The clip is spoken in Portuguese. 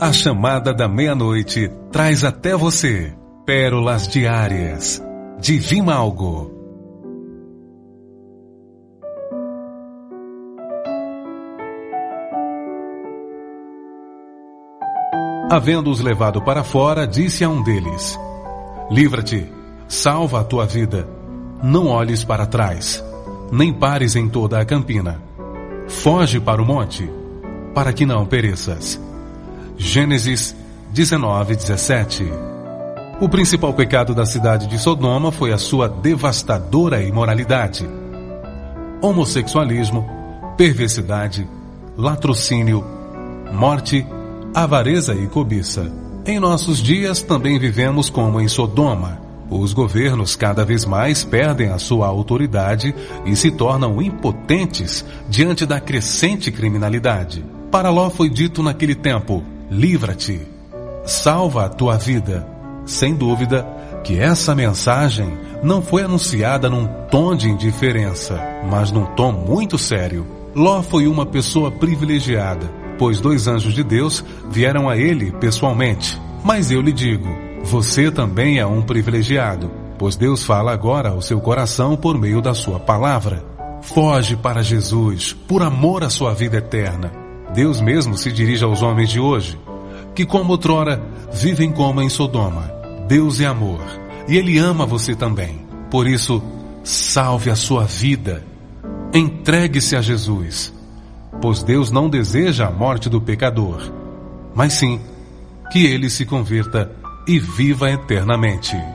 A chamada da meia-noite traz até você pérolas diárias de Vimalgo. Havendo-os levado para fora, disse a um deles: livra-te, salva a tua vida, não olhes para trás, nem pares em toda a campina. Foge para o monte, para que não pereças. Gênesis 19:17. O principal pecado da cidade de Sodoma foi a sua devastadora imoralidade. Homossexualismo, perversidade, latrocínio, morte, avareza e cobiça. Em nossos dias também vivemos como em Sodoma. Os governos cada vez mais perdem a sua autoridade e se tornam impotentes diante da crescente criminalidade. Para Ló foi dito naquele tempo: livra-te, salva a tua vida. Sem dúvida que essa mensagem não foi anunciada num tom de indiferença, mas num tom muito sério. Ló foi uma pessoa privilegiada, pois 2 anjos de Deus vieram a ele pessoalmente. Mas eu lhe digo, você também é um privilegiado, pois Deus fala agora ao seu coração por meio da sua palavra. Foge para Jesus, por amor à sua vida eterna. Deus mesmo se dirige aos homens de hoje, que como outrora vivem como em Sodoma. Deus é amor, e Ele ama você também. Por isso, salve a sua vida. Entregue-se a Jesus, pois Deus não deseja a morte do pecador, mas sim que ele se converta e viva eternamente.